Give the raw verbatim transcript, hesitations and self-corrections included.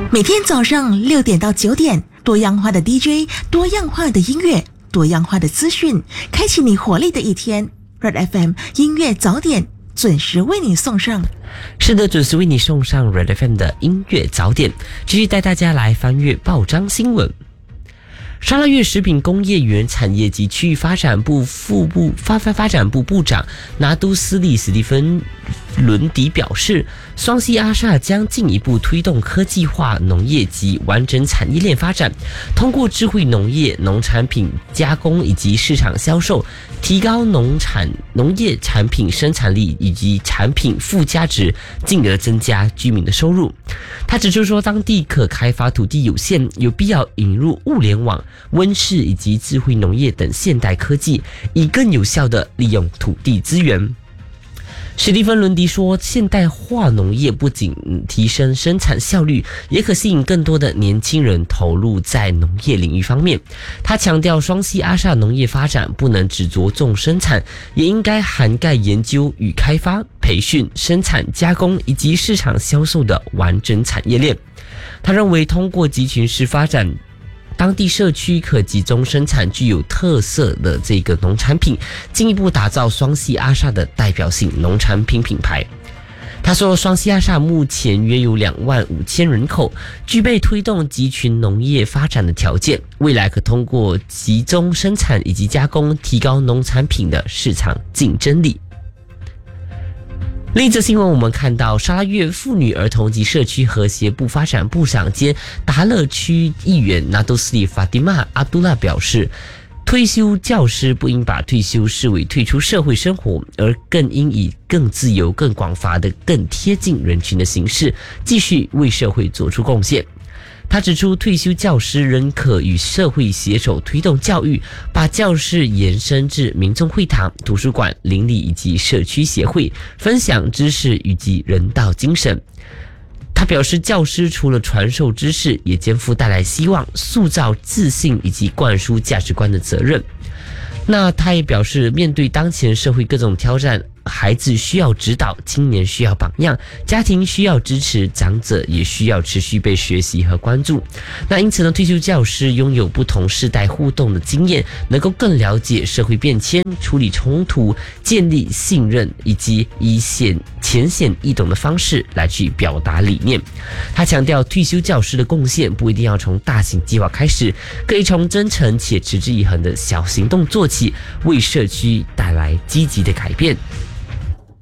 每天早上六点到九点，多样化的 D J， 多样化的音乐，多样化的资讯，开启你活力的一天。Red F M 音乐早点准时为你送上。 是的，准时为你送上 Red F M 的音乐早点，继续带大家来翻阅报章新闻。沙拉越食品工业原产业及区域发展部副部发发发展部部长拿督斯利史蒂芬伦迪表示，双溪阿萨将进一步推动科技化农业及完整产业链发展，通过智慧农业、农产品加工以及市场销售，提高农产农业产品生产力以及产品附加值，进而增加居民的收入。他指出说，当地可开发土地有限，有必要引入物联网、温室以及智慧农业等现代科技，以更有效地利用土地资源。史蒂芬伦迪说，现代化农业不仅提升生产效率，也可吸引更多的年轻人投入在农业领域方面。他强调，双溪阿萨农业发展不能只着重生产，也应该涵盖研究与开发、培训、生产加工以及市场销售的完整产业链。他认为，通过集群式发展，当地社区可集中生产具有特色的这个农产品，进一步打造双溪阿萨的代表性农产品品牌。他说，双溪阿萨目前约有两万五千人口，具备推动集群农业发展的条件，未来可通过集中生产以及加工，提高农产品的市场竞争力。另一则新闻，我们看到沙拉越妇女儿童及社区和谐部发展部长兼达勒区议员拿督斯里法蒂玛阿杜拉表示，退休教师不应把退休视为退出社会生活，而更应以更自由、更广泛的、更贴近人群的形式，继续为社会做出贡献。他指出，退休教师仍可与社会携手推动教育，把教室延伸至民众会堂、图书馆、邻里以及社区协会，分享知识以及人道精神。他表示，教师除了传授知识，也肩负带来希望、塑造自信以及灌输价值观的责任。那他也表示，面对当前社会各种挑战，孩子需要指导，青年需要榜样，家庭需要支持，长者也需要持续被学习和关注。那因此呢，退休教师拥有不同世代互动的经验，能够更了解社会变迁，处理冲突，建立信任，以及以显浅显易懂的方式来去表达理念。他强调，退休教师的贡献不一定要从大型计划开始，可以从真诚且持之以恒的小行动做起，为社区带来积极的改变。